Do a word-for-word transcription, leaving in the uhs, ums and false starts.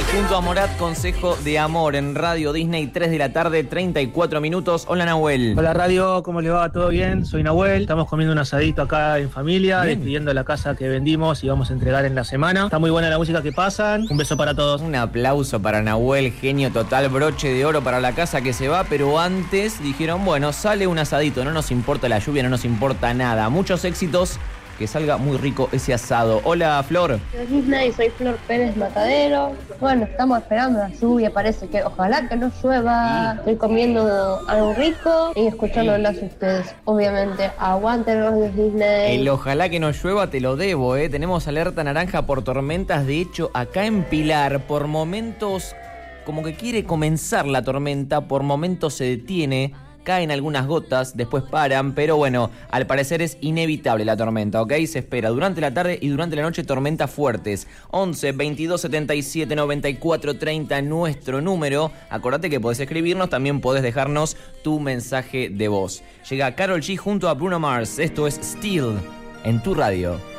Junto a Morat, Consejo de Amor en Radio Disney, tres de la tarde, treinta y cuatro minutos. Hola, Nahuel. Hola, Radio, ¿cómo le va? ¿Todo bien? Soy Nahuel. Estamos comiendo un asadito acá en familia, Bien. despidiendo la casa que vendimos y vamos a entregar en la semana. Está muy buena la música que pasan. Un beso para todos. Un aplauso para Nahuel, genio total, broche de oro para la casa que se va, pero antes dijeron, bueno, sale un asadito, no nos importa la lluvia, no nos importa nada. Muchos éxitos, que salga muy rico ese asado. Hola, Flor. Yo Disney, soy Flor Pérez Matadero. Bueno, estamos esperando la lluvia, parece que ojalá que no llueva. Estoy comiendo algo rico y escuchándolas a ustedes. Obviamente, aguanten los de Disney. El ojalá que no llueva te lo debo, ¿eh? Tenemos alerta naranja por tormentas. De hecho, acá en Pilar, por momentos, como que quiere comenzar la tormenta, por momentos se detiene. Caen algunas gotas, después paran, pero bueno, al parecer es inevitable la tormenta, ¿ok? Se espera durante la tarde y durante la noche tormentas fuertes. once, veintidós, setenta y siete, noventa y cuatro, treinta, nuestro número. Acordate que podés escribirnos, también podés dejarnos tu mensaje de voz. Llega Karol G junto a Bruno Mars. Esto es Still en tu radio.